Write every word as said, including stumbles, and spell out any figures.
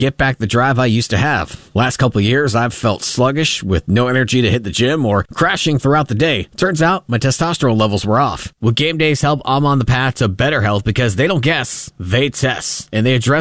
get back the drive I used to have. Last couple of years, I've felt sluggish with no energy to hit the gym or crashing throughout the day. Turns out my testosterone levels were off. With Game Day's help, I'm on the path to better health because they don't guess, they test. And they address